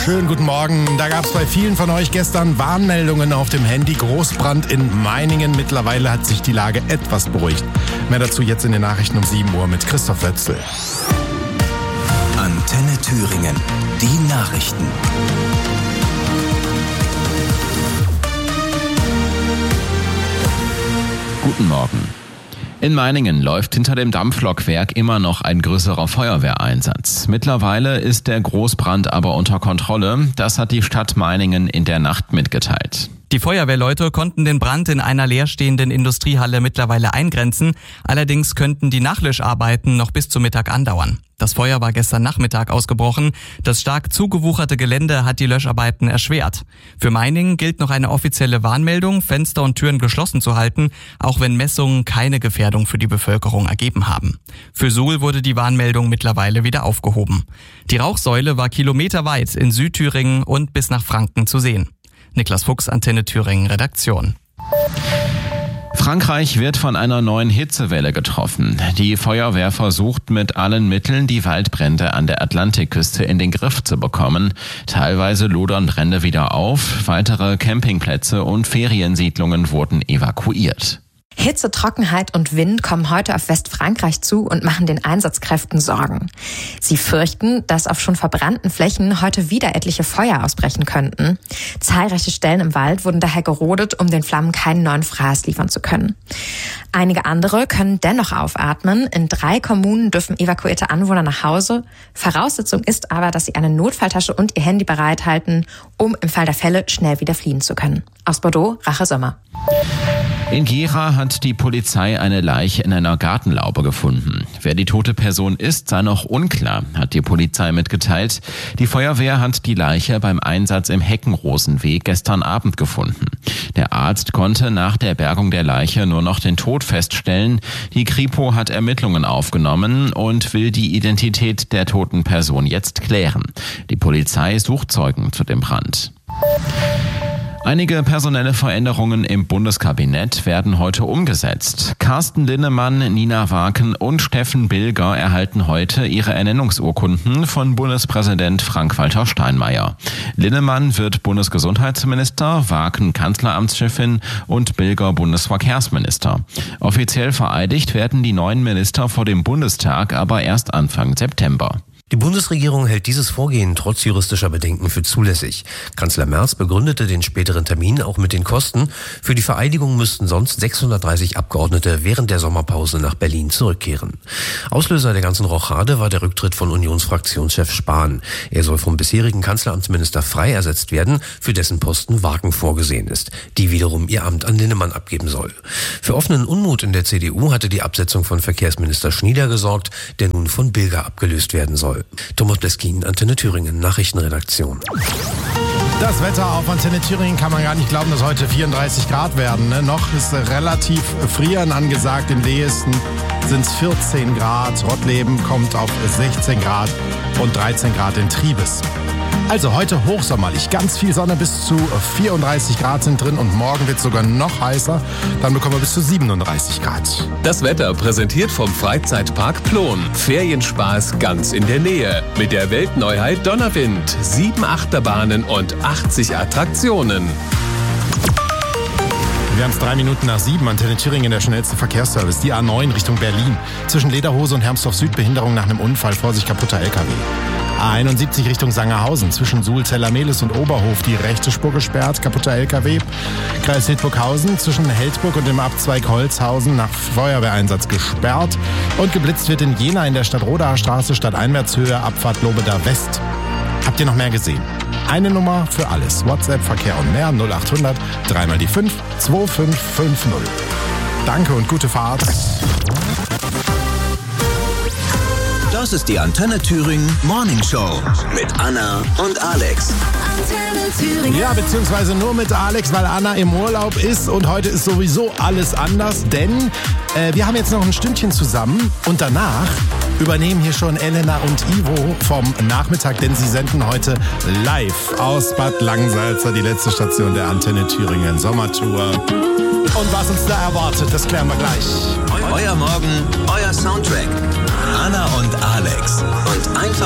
Schönen guten Morgen. Da gab es bei vielen von euch gestern Warnmeldungen auf dem Handy. Großbrand in Meiningen. Mittlerweile hat sich die Lage etwas beruhigt. Mehr dazu jetzt in den Nachrichten um 7 Uhr mit Christoph Wötzl. Antenne Thüringen. Die Nachrichten. Guten Morgen. In Meiningen läuft hinter dem Dampflokwerk immer noch ein größerer Feuerwehreinsatz. Mittlerweile ist der Großbrand aber unter Kontrolle. Das hat die Stadt Meiningen in der Nacht mitgeteilt. Die Feuerwehrleute konnten den Brand in einer leerstehenden Industriehalle mittlerweile eingrenzen. Allerdings könnten die Nachlöscharbeiten noch bis zum Mittag andauern. Das Feuer war gestern Nachmittag ausgebrochen. Das stark zugewucherte Gelände hat die Löscharbeiten erschwert. Für Meiningen gilt noch eine offizielle Warnmeldung, Fenster und Türen geschlossen zu halten, auch wenn Messungen keine Gefährdung für die Bevölkerung ergeben haben. Für Suhl wurde die Warnmeldung mittlerweile wieder aufgehoben. Die Rauchsäule war kilometerweit in Südthüringen und bis nach Franken zu sehen. Niklas Fuchs, Antenne Thüringen, Redaktion. Frankreich wird von einer neuen Hitzewelle getroffen. Die Feuerwehr versucht mit allen Mitteln, die Waldbrände an der Atlantikküste in den Griff zu bekommen. Teilweise lodern Brände wieder auf. Weitere Campingplätze und Feriensiedlungen wurden evakuiert. Hitze, Trockenheit und Wind kommen heute auf Westfrankreich zu und machen den Einsatzkräften Sorgen. Sie fürchten, dass auf schon verbrannten Flächen heute wieder etliche Feuer ausbrechen könnten. Zahlreiche Stellen im Wald wurden daher gerodet, um den Flammen keinen neuen Fraß liefern zu können. Einige andere können dennoch aufatmen. In 3 Kommunen dürfen evakuierte Anwohner nach Hause. Voraussetzung ist aber, dass sie eine Notfalltasche und ihr Handy bereithalten, um im Fall der Fälle schnell wieder fliehen zu können. Aus Bordeaux, Rache Sommer. In Gera hat die Polizei eine Leiche in einer Gartenlaube gefunden. Wer die tote Person ist, sei noch unklar, hat die Polizei mitgeteilt. Die Feuerwehr hat die Leiche beim Einsatz im Heckenrosenweg gestern Abend gefunden. Der Arzt konnte nach der Bergung der Leiche nur noch den Tod feststellen. Die Kripo hat Ermittlungen aufgenommen und will die Identität der toten Person jetzt klären. Die Polizei sucht Zeugen zu dem Brand. Einige personelle Veränderungen im Bundeskabinett werden heute umgesetzt. Carsten Linnemann, Nina Waken und Steffen Bilger erhalten heute ihre Ernennungsurkunden von Bundespräsident Frank-Walter Steinmeier. Linnemann wird Bundesgesundheitsminister, Waken Kanzleramtschefin und Bilger Bundesverkehrsminister. Offiziell vereidigt werden die neuen Minister vor dem Bundestag aber erst Anfang September. Die Bundesregierung hält dieses Vorgehen trotz juristischer Bedenken für zulässig. Kanzler Merz begründete den späteren Termin auch mit den Kosten. Für die Vereidigung müssten sonst 630 Abgeordnete während der Sommerpause nach Berlin zurückkehren. Auslöser der ganzen Rochade war der Rücktritt von Unionsfraktionschef Spahn. Er soll vom bisherigen Kanzleramtsminister Frey ersetzt werden, für dessen Posten Waken vorgesehen ist, die wiederum ihr Amt an Linnemann abgeben soll. Für offenen Unmut in der CDU hatte die Absetzung von Verkehrsminister Schnieder gesorgt, der nun von Bilger abgelöst werden soll. Thomas Bleskin, Antenne Thüringen, Nachrichtenredaktion. Das Wetter auf Antenne Thüringen kann man gar nicht glauben, dass heute 34 Grad werden. Ne? Noch ist relativ Frieren angesagt. Im Lehesten sind es 14 Grad. Rottleben kommt auf 16 Grad und 13 Grad in Triebes. Also heute hochsommerlich, ganz viel Sonne, bis zu 34 Grad sind drin und morgen wird es sogar noch heißer, dann bekommen wir bis zu 37 Grad. Das Wetter präsentiert vom Freizeitpark Plon. Ferienspaß ganz in der Nähe. Mit der Weltneuheit Donnerwind, 7 Achterbahnen und 80 Attraktionen. Wir haben es 3 Minuten nach 7. Antenne Thüringen, der schnellste Verkehrsservice. Die A9 Richtung Berlin. Zwischen Lederhose und Hermsdorf Süd Behinderung nach einem Unfall. Vorsicht, kaputter LKW. A71 Richtung Sangerhausen. Zwischen Suhl, Zellermehlis und Oberhof. Die rechte Spur gesperrt. Kaputter LKW. Kreis Hildburghausen. Zwischen Heldburg und dem Abzweig Holzhausen nach Feuerwehreinsatz gesperrt. Und geblitzt wird in Jena in der Stadtrodaer Straße. Stadteinwärtshöhe. Abfahrt Lobeda West. Habt ihr noch mehr gesehen? Eine Nummer für alles. WhatsApp, Verkehr und mehr 0800 3 mal die 5 2550. Danke und gute Fahrt. Das ist die Antenne Thüringen Morning Show mit Anna und Alex. Antenne Thüringen. Ja, beziehungsweise nur mit Alex, weil Anna im Urlaub ist und heute ist sowieso alles anders, denn wir haben jetzt noch ein Stündchen zusammen und danach übernehmen hier schon Elena und Ivo vom Nachmittag, denn sie senden heute live aus Bad Langsalza, die letzte Station der Antenne Thüringen Sommertour. Und was uns da erwartet, das klären wir gleich. Euer Morgen, euer Soundtrack. Anna und Alex. Und einfach